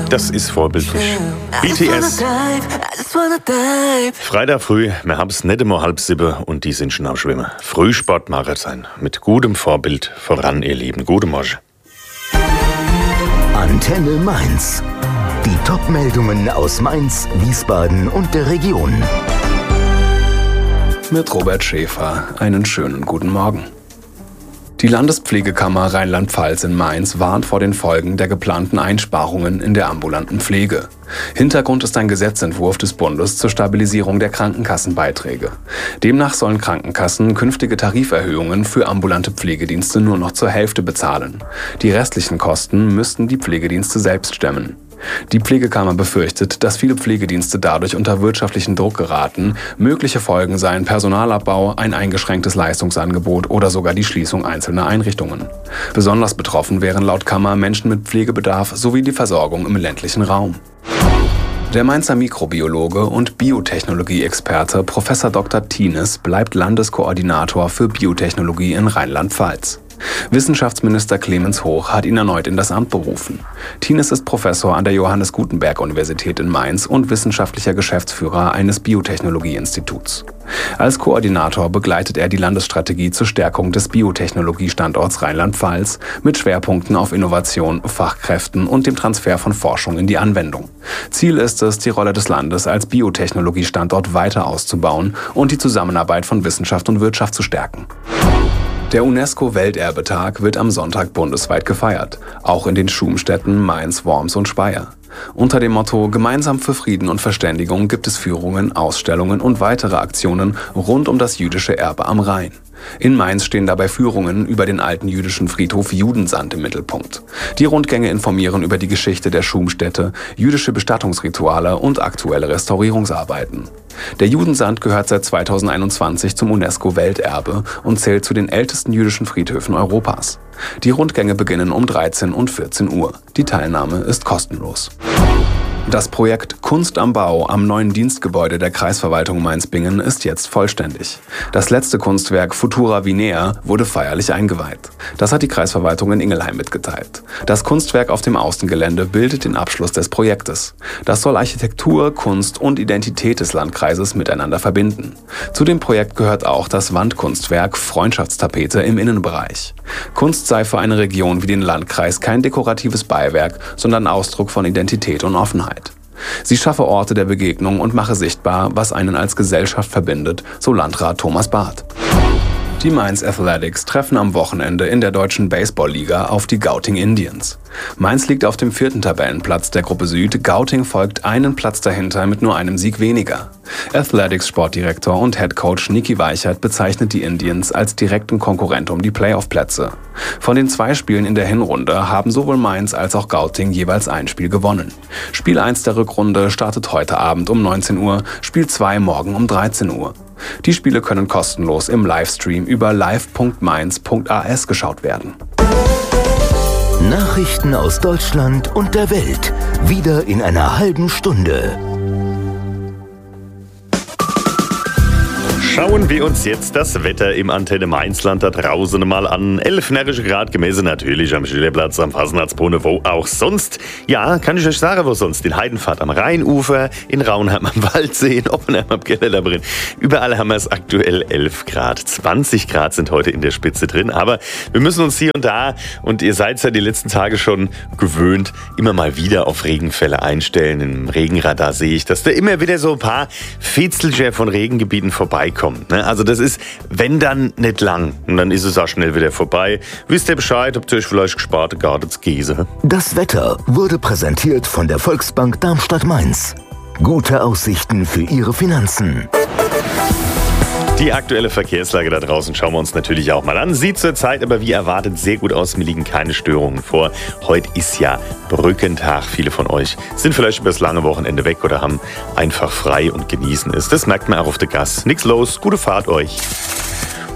Das ist vorbildlich. BTS. Freitag früh, wir haben's nicht immer 6:30 und die sind schon am Schwimmen. Frühsportmacher sein, mit gutem Vorbild voran, ihr Lieben. Guten Morgen. Antenne Mainz. Die Top-Meldungen aus Mainz, Wiesbaden und der Region. Mit Robert Schäfer. Einen schönen guten Morgen. Die Landespflegekammer Rheinland-Pfalz in Mainz warnt vor den Folgen der geplanten Einsparungen in der ambulanten Pflege. Hintergrund ist ein Gesetzentwurf des Bundes zur Stabilisierung der Krankenkassenbeiträge. Demnach sollen Krankenkassen künftige Tariferhöhungen für ambulante Pflegedienste nur noch zur Hälfte bezahlen. Die restlichen Kosten müssten die Pflegedienste selbst stemmen. Die Pflegekammer befürchtet, dass viele Pflegedienste dadurch unter wirtschaftlichen Druck geraten. Mögliche Folgen seien Personalabbau, ein eingeschränktes Leistungsangebot oder sogar die Schließung einzelner Einrichtungen. Besonders betroffen wären laut Kammer Menschen mit Pflegebedarf sowie die Versorgung im ländlichen Raum. Der Mainzer Mikrobiologe und Biotechnologie-Experte Prof. Dr. Tienes bleibt Landeskoordinator für Biotechnologie in Rheinland-Pfalz. Wissenschaftsminister Clemens Hoch hat ihn erneut in das Amt berufen. Tienes ist Professor an der Johannes Gutenberg-Universität in Mainz und wissenschaftlicher Geschäftsführer eines Biotechnologie-Instituts. Als Koordinator begleitet er die Landesstrategie zur Stärkung des Biotechnologiestandorts Rheinland-Pfalz mit Schwerpunkten auf Innovation, Fachkräften und dem Transfer von Forschung in die Anwendung. Ziel ist es, die Rolle des Landes als Biotechnologiestandort weiter auszubauen und die Zusammenarbeit von Wissenschaft und Wirtschaft zu stärken. Der UNESCO-Welterbetag wird am Sonntag bundesweit gefeiert, auch in den Schumstädten Mainz, Worms und Speyer. Unter dem Motto Gemeinsam für Frieden und Verständigung gibt es Führungen, Ausstellungen und weitere Aktionen rund um das jüdische Erbe am Rhein. In Mainz stehen dabei Führungen über den alten jüdischen Friedhof Judensand im Mittelpunkt. Die Rundgänge informieren über die Geschichte der Schumstätte, jüdische Bestattungsrituale und aktuelle Restaurierungsarbeiten. Der Judensand gehört seit 2021 zum UNESCO-Welterbe und zählt zu den ältesten jüdischen Friedhöfen Europas. Die Rundgänge beginnen um 13 und 14 Uhr. Die Teilnahme ist kostenlos. Das Projekt Kunst am Bau am neuen Dienstgebäude der Kreisverwaltung Mainz-Bingen ist jetzt vollständig. Das letzte Kunstwerk Futura Vinea wurde feierlich eingeweiht. Das hat die Kreisverwaltung in Ingelheim mitgeteilt. Das Kunstwerk auf dem Außengelände bildet den Abschluss des Projektes. Das soll Architektur, Kunst und Identität des Landkreises miteinander verbinden. Zu dem Projekt gehört auch das Wandkunstwerk Freundschaftstapete im Innenbereich. Kunst sei für eine Region wie den Landkreis kein dekoratives Beiwerk, sondern Ausdruck von Identität und Offenheit. Sie schaffe Orte der Begegnung und mache sichtbar, was einen als Gesellschaft verbindet, so Landrat Thomas Barth. Die Mainz Athletics treffen am Wochenende in der deutschen Baseballliga auf die Gauting Indians. Mainz liegt auf dem 4. Tabellenplatz der Gruppe Süd, Gauting folgt einen Platz dahinter mit nur einem Sieg weniger. Athletics-Sportdirektor und Headcoach Niki Weichert bezeichnet die Indians als direkten Konkurrent um die Playoff-Plätze. Von den 2 Spielen in der Hinrunde haben sowohl Mainz als auch Gauting jeweils ein Spiel gewonnen. Spiel 1 der Rückrunde startet heute Abend um 19 Uhr, Spiel 2 morgen um 13 Uhr. Die Spiele können kostenlos im Livestream über live.mainz.as geschaut werden. Nachrichten aus Deutschland und der Welt. Wieder in einer halben Stunde. Schauen wir uns jetzt das Wetter im Antenne Mainzland da draußen mal an. 11 närrische Grad gemessen, natürlich am Schillerplatz, am Fasnachtsbrunnen, wo auch sonst. Ja, kann ich euch sagen, wo sonst. In Heidenfahrt am Rheinufer, in Raunheim am Waldsee, in Oppenheim am Kellerlabyrinth. Überall haben wir es aktuell 11 Grad. 20 Grad sind heute in der Spitze drin. Aber wir müssen uns hier und da, und ihr seid es ja die letzten Tage schon gewöhnt, immer mal wieder auf Regenfälle einstellen. Im Regenradar sehe ich, dass da immer wieder so ein paar Fitzelchen von Regengebieten vorbeikommen. Also das ist, wenn dann, nicht lang. Und dann ist es auch schnell wieder vorbei. Wisst ihr Bescheid, habt ihr euch vielleicht gesparte Garten zu Gießen? Das Wetter wurde präsentiert von der Volksbank Darmstadt-Mainz. Gute Aussichten für Ihre Finanzen. Die aktuelle Verkehrslage da draußen schauen wir uns natürlich auch mal an. Sieht zurzeit aber wie erwartet sehr gut aus. Mir liegen keine Störungen vor. Heute ist ja Brückentag. Viele von euch sind vielleicht über das lange Wochenende weg oder haben einfach frei und genießen es. Das merkt man auch auf der Gas. Nix los, gute Fahrt euch.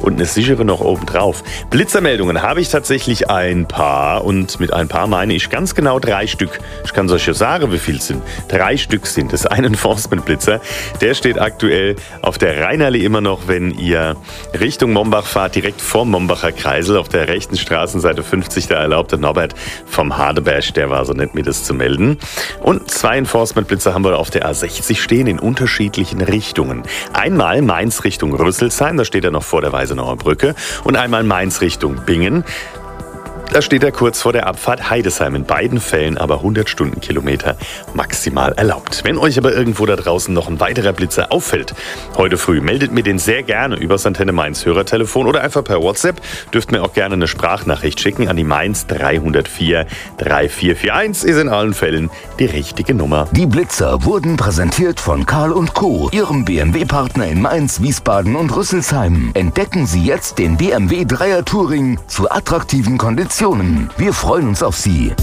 und eine sichere noch obendrauf. Blitzermeldungen habe ich tatsächlich ein paar und mit ein paar meine ich ganz genau 3 Stück. Ich kann es euch ja sagen, wie viel es sind. 3 Stück sind es. Ein Enforcement-Blitzer, der steht aktuell auf der Rheinallee immer noch, wenn ihr Richtung Mombach fahrt, direkt vorm Mombacher Kreisel auf der rechten Straßenseite 50, der erlaubte Norbert vom Hadeberg, der war so nett, mir das zu melden. Und 2 Enforcement-Blitzer haben wir auf der A60 stehen in unterschiedlichen Richtungen. Einmal Mainz Richtung Rüsselsheim, da steht er noch vor der Weisenauer Brücke, und einmal Mainz Richtung Bingen. Da steht er kurz vor der Abfahrt Heidesheim. In beiden Fällen aber 100 Stundenkilometer maximal erlaubt. Wenn euch aber irgendwo da draußen noch ein weiterer Blitzer auffällt, heute früh, meldet mir den sehr gerne übers Antenne Mainz Hörertelefon oder einfach per WhatsApp. Dürft mir auch gerne eine Sprachnachricht schicken an die Mainz 304 3441. Ist in allen Fällen die richtige Nummer. Die Blitzer wurden präsentiert von Karl & Co., Ihrem BMW-Partner in Mainz, Wiesbaden und Rüsselsheim. Entdecken Sie jetzt den BMW 3er Touring zu attraktiven Konditionen. Wir freuen uns auf Sie.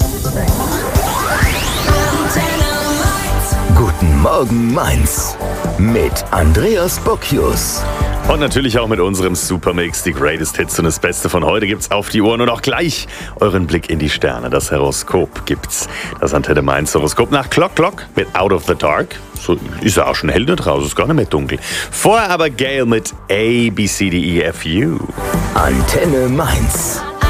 Guten Morgen Mainz mit Andreas Bocchius. Und natürlich auch mit unserem Supermix, die Greatest Hits und das Beste von heute gibt's auf die Ohren und auch gleich euren Blick in die Sterne. Das Horoskop gibt's. Das Antenne Mainz Horoskop nach Clock mit Out of the Dark. So ist ja auch schon hell da draußen, ist gar nicht mehr dunkel. Vorher aber Gail mit A, B, C, D, E, F, U. Antenne Mainz.